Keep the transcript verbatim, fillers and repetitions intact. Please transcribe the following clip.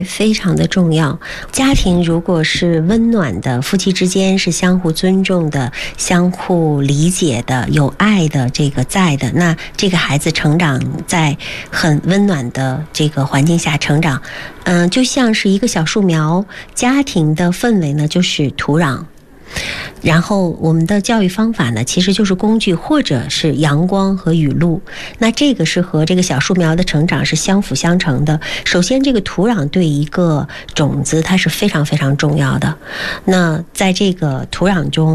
非常的重要。家庭如果是温暖的，夫妻之间是相互尊重的、相互理解的、有爱的，这个在的，那这个孩子成长在很温暖的这个环境下成长，嗯、呃，就像是一个小树苗。家庭的氛围呢，就是土壤。然后我们的教育方法呢，其实就是工具或者是阳光和雨露，那这个是和这个小树苗的成长是相辅相成的。首先这个土壤对一个种子它是非常非常重要的，那在这个土壤中